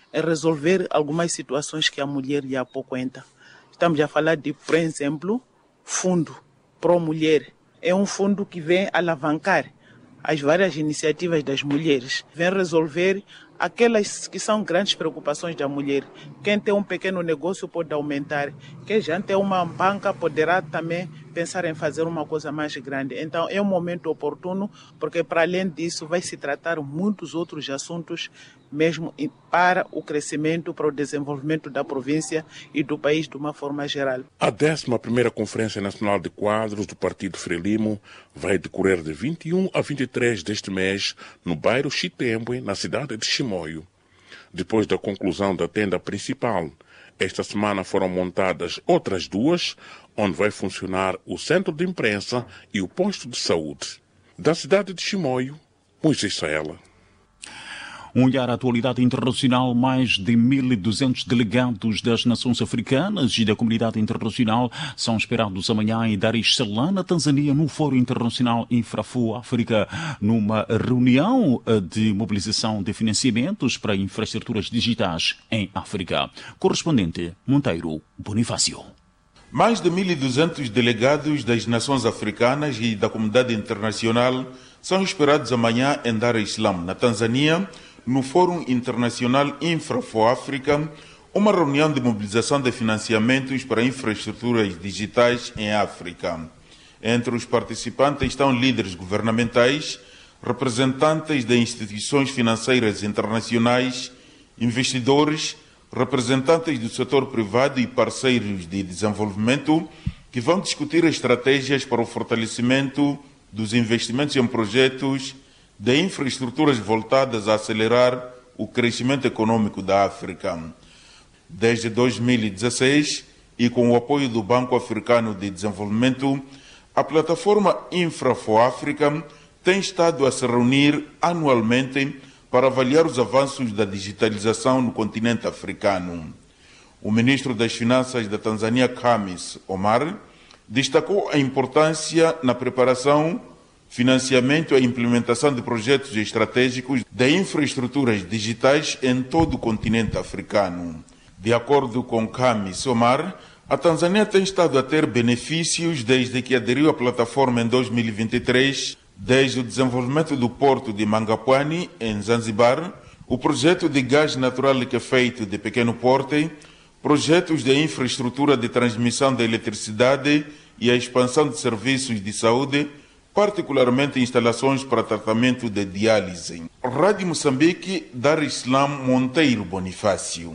em resolver algumas situações que a mulher já apoquenta. Estamos a falar de, por exemplo, fundo pró-mulher. É um fundo que vem alavancar as várias iniciativas das mulheres, vem resolver aquelas que são grandes preocupações da mulher. Quem tem um pequeno negócio pode aumentar, quem já tem uma banca poderá também pensar em fazer uma coisa mais grande. Então é um momento oportuno, porque para além disso vai se tratar muitos outros assuntos mesmo para o crescimento, para o desenvolvimento da província e do país de uma forma geral. A 11ª Conferência Nacional de Quadros do Partido Frelimo vai decorrer de 21 a 23 deste mês no bairro Chitembwe, na cidade de Chimoio. Depois da conclusão da tenda principal, esta semana foram montadas outras duas, onde vai funcionar o centro de imprensa e o posto de saúde. Da cidade de Chimoio, Moisés Saela. Um olhar à atualidade internacional. Mais de 1.200 delegados das nações africanas e da comunidade internacional são esperados amanhã em Dar es Salaam, na Tanzânia, no Fórum Internacional Infrafood África, numa reunião de mobilização de financiamentos para infraestruturas digitais em África. Correspondente Monteiro Bonifácio. Mais de 1.200 delegados das nações africanas e da comunidade internacional são esperados amanhã em Dar es Salaam, na Tanzânia, no Fórum Internacional Infrafood África, uma reunião de mobilização de financiamentos para infraestruturas digitais em África. Entre os participantes estão líderes governamentais, representantes de instituições financeiras internacionais, investidores, representantes do setor privado e parceiros de desenvolvimento, que vão discutir estratégias para o fortalecimento dos investimentos em projetos de infraestruturas voltadas a acelerar o crescimento econômico da África. Desde 2016, e com o apoio do Banco Africano de Desenvolvimento, a plataforma Infrafood África tem estado a se reunir anualmente para avaliar os avanços da digitalização no continente africano. O ministro das Finanças da Tanzânia, Khamis Omar, destacou a importância na preparação, financiamento e implementação de projetos estratégicos de infraestruturas digitais em todo o continente africano. De acordo com Khamis Omar, a Tanzânia tem estado a ter benefícios desde que aderiu à plataforma em 2023, desde o desenvolvimento do porto de Mangapwani, em Zanzibar, o projeto de gás natural liquefeito de pequeno porte, projetos de infraestrutura de transmissão de eletricidade e a expansão de serviços de saúde, particularmente instalações para tratamento de diálise. Rádio Moçambique, Dar es Salaam, Monteiro Bonifácio.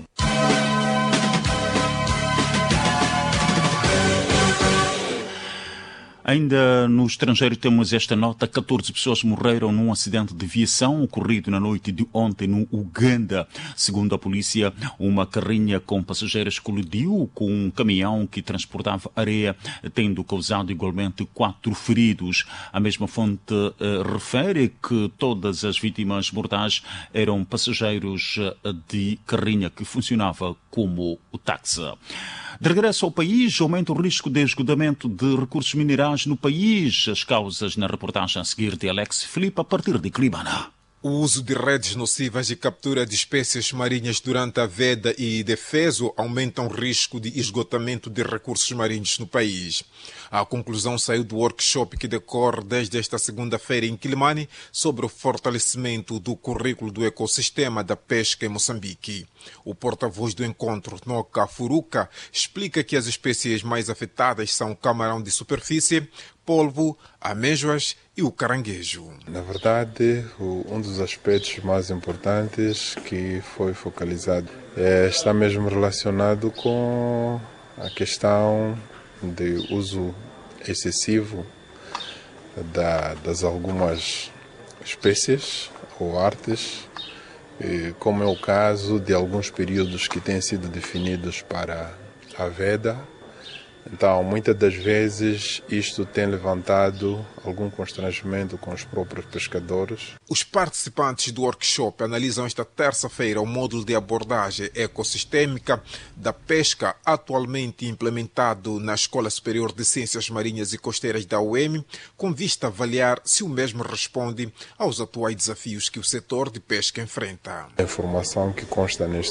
Ainda no estrangeiro temos esta nota: 14 pessoas morreram num acidente de viação ocorrido na noite de ontem no Uganda. Segundo a polícia, uma carrinha com passageiros colidiu com um caminhão que transportava areia, tendo causado igualmente 4 feridos. A mesma fonte refere que todas as vítimas mortais eram passageiros de carrinha que funcionava como o táxi. De regresso ao país, aumenta o risco de esgotamento de recursos minerais no país. As causas na reportagem a seguir de Alex Filipe, a partir de Clibana. O uso de redes nocivas de captura de espécies marinhas durante a veda e defeso aumentam o risco de esgotamento de recursos marinhos no país. A conclusão saiu do workshop que decorre desde esta segunda-feira em Quilimane sobre o fortalecimento do currículo do ecossistema da pesca em Moçambique. O porta-voz do encontro, Noka Furuka, explica que as espécies mais afetadas são o camarão de superfície, polvo, amêijoas e o caranguejo. Na verdade, um dos aspectos mais importantes que foi focalizado está mesmo relacionado com a questão de uso excessivo das algumas espécies ou artes, como é o caso de alguns períodos que têm sido definidos para a veda. Então, muitas das vezes, isto tem levantado algum constrangimento com os próprios pescadores. Os participantes do workshop analisam esta terça-feira o módulo de abordagem ecossistêmica da pesca atualmente implementado na Escola Superior de Ciências Marinhas e Costeiras da UEM, com vista a avaliar se o mesmo responde aos atuais desafios que o setor de pesca enfrenta. A informação que consta neste